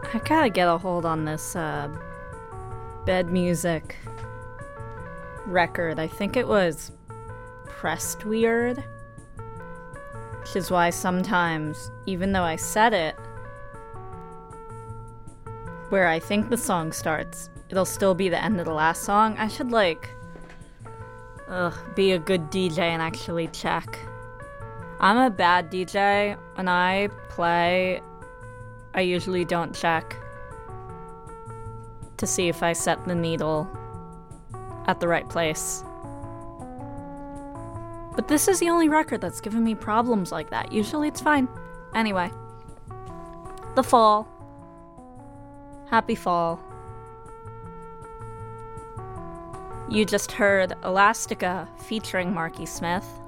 I gotta get a hold on this bed music record. I think it was Pressed Weird, which is why sometimes, even though I said it where I think the song starts, it'll still be the end of the last song. I should be a good DJ and actually check. I'm a bad DJ. When I play, I usually don't check to see if I set the needle at the right place. But this is the only record that's given me problems like that. Usually it's fine. Anyway. The Fall. Happy fall. You just heard Elastica featuring Marky Smith.